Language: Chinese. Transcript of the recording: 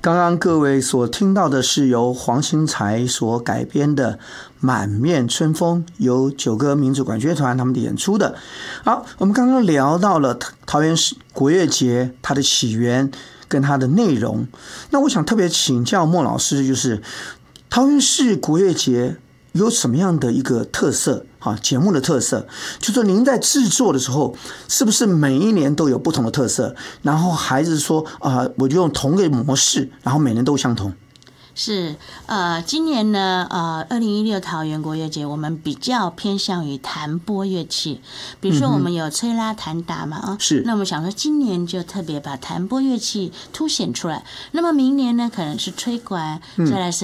刚刚各位所听到的是由黄兴才所改编的《满面春风》，由九歌民族管乐团他们演出的。好，我们刚刚聊到了桃园市国乐节它的起源跟它的内容，那我想特别请教莫老师，就是桃园市国乐节有什么样的一个特色啊？节目的特色，就说您在制作的时候，是不是每一年都有不同的特色？然后还是说我就用同一个模式，然后每年都相同？ 是，今年呢，2016桃园国乐节，我们比较偏向于弹拨乐器，比如说我们有吹拉弹打嘛， 是。 那我们想说今年就特别把弹拨乐器凸显出来。那么明年呢，可能是吹管，再来是